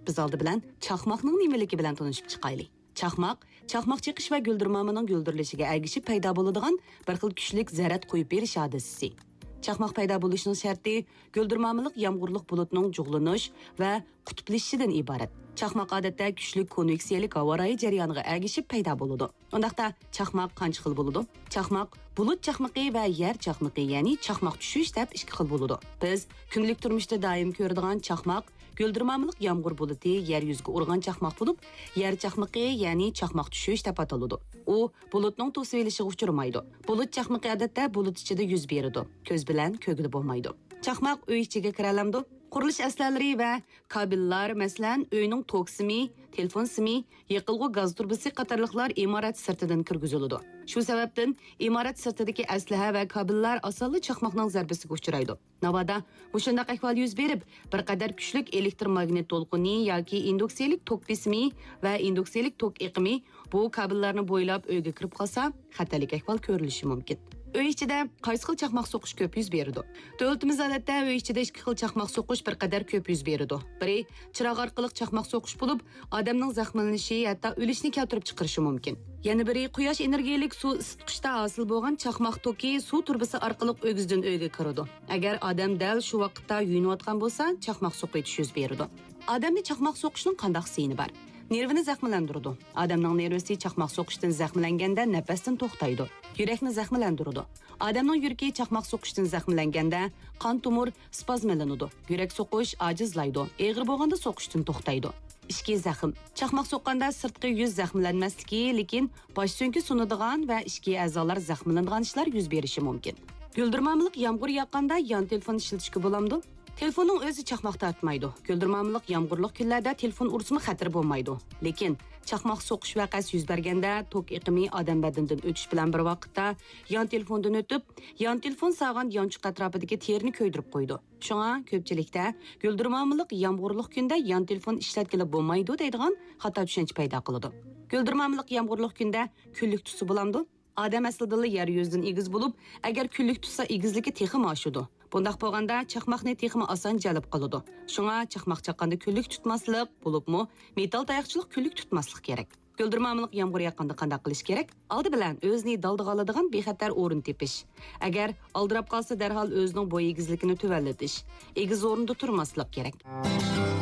Biz oldi bilan chaqmoqning nimaligi bilan tanishib chiqaylik. Chaqmoq chiqish va guldirmomining guldirilishiga ergishib paydo bo'ladigan bir xil kuchlik zarat qo'yib berish hodisasi. Chaqmoq paydo bo'lishining sharti guldirmomilik yomg'irlik bulutning jug'lanish va qutblashishidan iborat. Chaqmoq odatda kuchli konveksiyalik havo rayi jarayoniga ergishib paydo bo'ladi. Undaqda chaqmoq qancha xil bo'ladi? Chaqmoq bulut chaqmoqi va yer chaqmoqi, ya'ni chaqmoq tushish deb ikki xil bo'ladi. Biz kunlik turmushda doim ko'radigan chaqmoq guldirmomilik yomg'ir buluti yer yuziga urgan chaqmoq bo'lib, yer chaqmoqi, ya'ni chaqmoq tushish deb ataladi. U bulutning to'sib olishiga uchramaydi. Bulut chaqmoqi odatda bulut ichida yuz beradi. Ko'z bilan ko'rgili bo'lmaydi. Chaqmoq uy ichiga kira olamdi. Qurilish aslalari va kabellar, masalan, uyning tok simi, telefon simi, yiqilg'i gaz turbasi qatorliqlar imorat sirtidan kirgiziladi. Shu sababdan imorat sirtidagi aslaha va kabellar osonli chaqmoqning zarbasiga uchraydi. Navoda mushundaq ahvol yuz berib, bir qadar kuchli elektromagnit to'lqini yoki induksiyalik tok besimi va induksiyalik tok iqimi bu kabellarni bo'ylab uyga kirib qolsa, xatarli ahvol ko'rilishi mumkin. Uy ichida qaysi xil chaqmoq so'qish ko'p yuz beradi. Davlatimiz odatda uy ichida ikki xil chaqmoq so'qish bir qadar ko'p yuz beradi. Biri chiroq orqali chaqmoq so'qish bo'lib, odamning zaxmlanishi, hatto o'lishni keltirib chiqarishi mumkin. Yana biri quyosh energiyalik suv isitqichda hosil bo'lgan chaqmoq toki suv turbasi orqali o'gizdan uyga kiradi. Agar odam dal shu vaqtda yuyinayotgan bo'lsa, chaqmoq so'qish yuz beradi. Odamni chaqmoq so'qishning qanday sini bor? Nervini zaxmlandiradi. Odamning nervisi chaqmoq so'qishdan zaxmlanganda nafasdan to'xtaydi. Yurakni zaxmlandiradi. Odamning yuragi chaqmoq so'qishdan zaxmlanganda qon tomir spazmlanadi. Yurak so'qish ojizlaydi. Eg'ir bo'lganda so'qishdan to'xtaydi. Ichki zaxm. Chaqmoq so'qqanda sirtqi yuz zaxmlanmasligi, lekin bosh so'nki sunadigan va ichki a'zolar zaxmlanadigan ishlar yuz berishi mumkin. Guldirmomilik yomg'ir yoqqanda yon telefon ishlatishga bo'lamdi. Telefonning o'zi chaqmoq tortmaydi. Guldirmomilik yomg'irli kunlarda telefon ursimi xatar bo'lmaydi. Lekin chaqmoq so'qish vaqasi yuz berganda tok iqimi odam badanidan o'tish bilan bir vaqtda yon telefondan o'tib, yon telefon sog'an yonchiq atrofidagi terini ko'ydirib qo'ydi. Shunga ko'pchilikda guldirmomilik yomg'irli kunda yon telefon ishlatgili bo'lmaydi deydigan xato tushuncha paydo qiladi. Guldirmomilik yomg'irli kunda kunlik tusi bo'lamdi. Odam aslida yer yuzidan egiz bo'lib, agar kunlik tutsa egizligi texmi oshadi. Bundaq bo'lganda chaqmoqni texmi oson jalb qiladi. Shunga chaqmoq chaqqanda kunlik tutmaslik bo'libmi, metal tayoqchilik kunlik tutmaslik kerak. Guldirmomilik yomg'ir yoqqanda qanday qilish kerak? Oldi bilan o'zini daldiga oladigan bexatar o'rin tepish. Agar oldirab qolsa darhol o'zining bo'y egizligini tuvallatish. Egiz o'rinda turmaslik kerak.